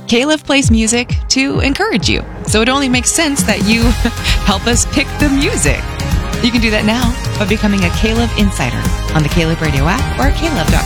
K-Love plays music to encourage you, so it only makes sense that you help us pick the music. You can do that now by becoming a K-Love Insider on the K-Love Radio app or at klove.com.